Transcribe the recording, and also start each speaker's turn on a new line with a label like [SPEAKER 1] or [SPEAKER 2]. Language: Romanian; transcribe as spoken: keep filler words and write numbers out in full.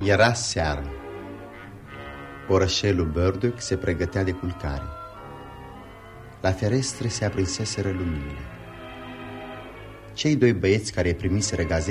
[SPEAKER 1] Era seară. Orășelul Burdock se pregătea de culcare. La ferestre se aprinseseră luminile. Cei doi băieți care primiseră gazete